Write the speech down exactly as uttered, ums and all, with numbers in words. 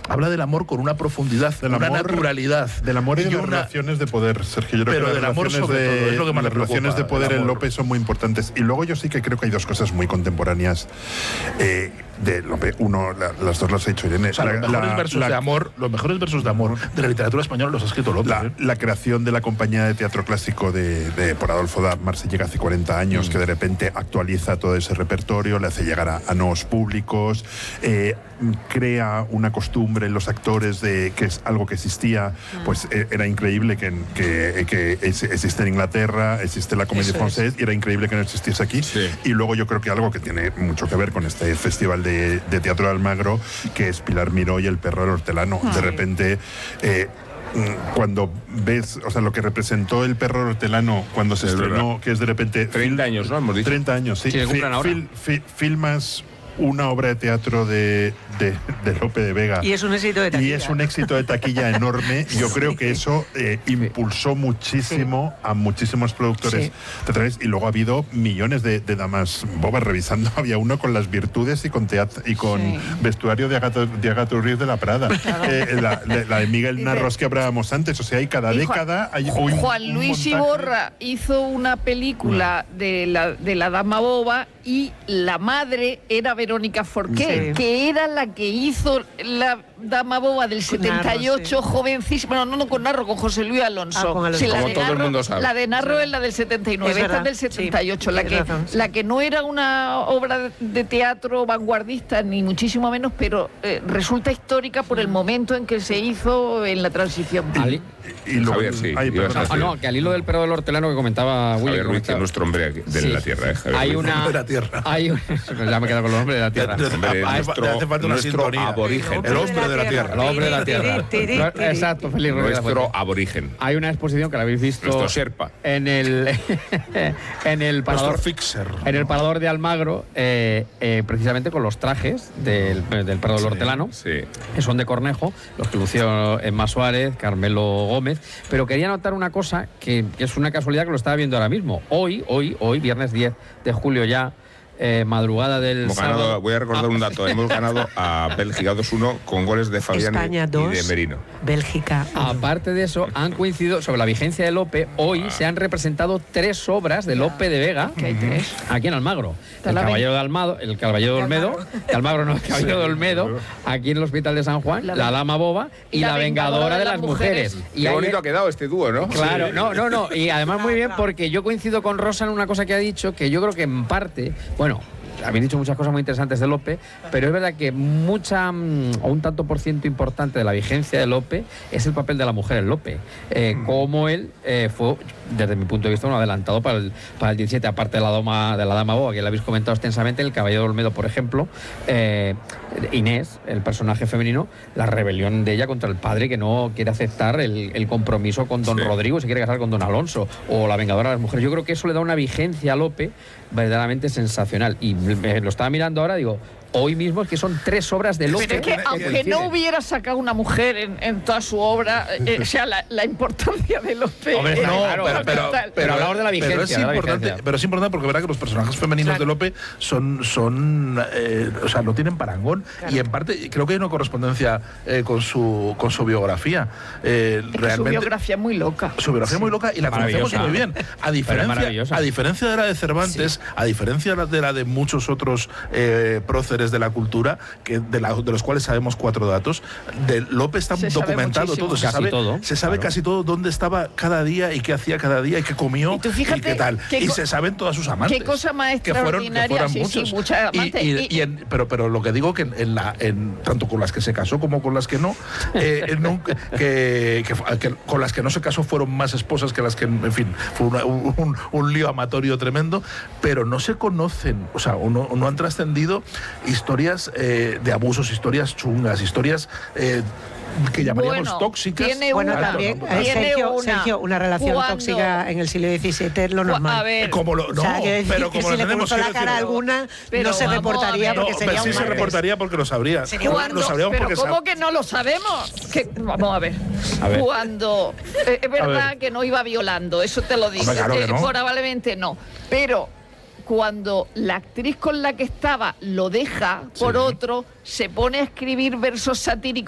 habla del amor con una profundidad, del una amor, naturalidad. Del amor y, y de las una... relaciones de poder, Sergio. Yo creo pero que del las amor sobre de, todo, es lo que más las relaciones de poder en Lope son muy importantes. Y luego yo sí que creo que hay dos cosas muy contemporáneas eh, de Lope. Uno, la, las dos las ha hecho Irene. O sea, la, los mejores la, versos la, de amor, los mejores versos de amor de la literatura española los ha escrito Lope. La, ¿eh? la creación de la compañía de teatro clásico de, de por Adolfo Dávmar se llega hace cuarenta años, mm. que de repente actualiza todo ese repertorio, le hace llegar a, a nuevos públicos, eh, crea una costumbre en los actores de que es algo que existía, mm. pues eh, era increíble que, que, que existe en Inglaterra, existe la Comédie Française, y era increíble que no existiese aquí. Sí. Y luego yo creo que algo que tiene mucho que ver con este festival de, de teatro de Almagro, que es Pilar Miró y El perro del hortelano. Ay. De repente... Eh, cuando ves, o sea, lo que representó El perro hortelano cuando se es estrenó, verdad. Que es de repente... treinta años, ¿no? Hemos dicho. treinta años, sí. sí Fil, fil, fil, filmas una obra de teatro de, de, de Lope de Vega. Y es un éxito de taquilla. Y es un éxito de taquilla enorme. Yo creo que eso eh, impulsó muchísimo sí. a muchísimos productores sí. teatrales. Y luego ha habido millones de, de damas bobas revisando. Había uno con las virtudes y con teatro, y con sí. vestuario de Agatha, de Agatha Ruiz de la Prada. Claro. Eh, la, la, la de Miguel Narros que hablábamos antes. O sea, hay cada y década... Juan, hay un, Juan Luis un Iborra hizo una película no. de, la, de la dama boba y la madre era Verónica Forqué, sí. que era la que hizo la dama boba del setenta y ocho, Narro, sí. jovencísima, no, no, no con Narro, con José Luis Alonso. Ah, con Alonso. Sí, Como todo Narro, el mundo sabe. La de Narro sí. es la del setenta y nueve, esta es del setenta y ocho, sí, la, que, razón, sí. la que no era una obra de teatro vanguardista, ni muchísimo menos, pero eh, resulta histórica por el momento en que se hizo en la transición. Ali, y, y lo, Javier, sí. Ay, ah, no, que al hilo del perro del hortelano que comentaba Willy. Javier Ruiz, que es nuestro hombre de sí. la tierra. ¿eh? Hay una... de la tierra. Hay un... ya me he quedado con los hombres de la tierra. Hombre, nuestro, hace falta una sintonía. Aborigen. El hombre de la tierra. El hombre de la tierra. Exacto, Feliz Ruiz. Nuestro aborigen. Hay una exposición que la habéis visto. Nuestro Sherpa. En el, en el parador. Nuestro fixer. En el parador de Almagro, eh, eh, precisamente con los trajes del, del perro del hortelano, sí. que son de Cornejo, los que lució Emma Suárez, Carmelo Gómez. Pero quería notar una cosa que, que es una casualidad que lo estaba viendo ahora mismo. Hoy, hoy, hoy, viernes diez de julio ya. Eh, madrugada del hemos sábado. Ganado, voy a recordar ah, un dato. Hemos ganado a Bélgica dos uno con goles de Fabián España dos, y de Merino. Bélgica uno. Aparte de eso, han coincidido sobre la vigencia de Lope. Hoy ah. se han representado tres obras de Lope de Vega uh-huh. aquí en Almagro. El Caballero de Almado, el Caballero de Olmedo, de Almagro no, el Caballero sí. de Olmedo, aquí en el Hospital de San Juan, la, la Dama Boba y la, la Vengadora de, de las Mujeres. mujeres. Y Qué bonito ha quedado este dúo, ¿no? Claro, sí. no, no, no. Y además muy bien porque yo coincido con Rosa en una cosa que ha dicho, que yo creo que en parte, bueno, habéis dicho muchas cosas muy interesantes de Lope, pero es verdad que mucha, o un tanto por ciento importante de la vigencia de Lope es el papel de la mujer en Lope. Eh, mm. Como él eh, fue, desde mi punto de vista, un adelantado para el, para el diecisiete, aparte de la dama, de la dama boba, que la habéis comentado extensamente, el Caballero de Olmedo, por ejemplo, eh, Inés, el personaje femenino, la rebelión de ella contra el padre que no quiere aceptar el, el compromiso con don sí. Rodrigo y se quiere casar con don Alonso, o la Vengadora de las Mujeres. Yo creo que eso le da una vigencia a Lope verdaderamente sensacional. Y me lo estaba mirando ahora, digo, hoy mismo es que son tres obras de Lope. Pero es que aunque no hubiera sacado una mujer en, en toda su obra, eh, o sea, la, la importancia de Lope. Hombre, no, claro, pero, pero, pero, pero hablamos de la vigencia. Pero es, importante, vigencia. Pero es importante porque verá que los personajes femeninos claro. de Lope son, son eh, o sea, no tienen parangón. Claro. Y en parte creo que hay una correspondencia eh, con su con su biografía. Eh, es realmente, su biografía es muy loca. Su biografía es sí. muy loca y la conocemos muy bien. A diferencia, a diferencia de la de Cervantes, sí. a diferencia de la de muchos otros eh, próceres de la cultura, que de, la, de los cuales sabemos cuatro datos, de Lope está se documentado todo, se sabe, todo, se sabe claro. casi todo dónde estaba cada día y qué hacía cada día y qué comió y, y qué tal. Qué y se saben todas sus amantes. Qué cosa más Que extraordinaria. fueron, que fueron sí, muchos. Sí, muchas amantes. Y, y, y en, pero, pero lo que digo que en, en la, en, tanto con las que se casó como con las que no, eh, no que, que, que con las que no se casó fueron más esposas que las que, en fin, fue una, un, un, un lío amatorio tremendo, pero no se conocen, o sea, o no, o no han trascendido historias eh, de abusos, historias chungas, historias eh, que llamaríamos bueno, tóxicas. Tiene bueno, una, también, no, no, no. Sergio, una, Sergio, una relación cuando, tóxica en el siglo diecisiete es lo normal. A ver, como lo, no, o sea, decir, pero como si lo le tenemos puso la cara a alguna, pero no se reportaría porque no, sería pero sí un se martes. reportaría porque lo sabría. Cuando, lo sabríamos pero porque ¿cómo sab... que no lo sabemos? Que, vamos a ver. A ver. Cuando eh, es verdad que no iba violando, eso te lo digo. Hombre, claro que no. eh, probablemente no, pero cuando la actriz con la que estaba lo deja por sí. otro, se pone a escribir versos satíricos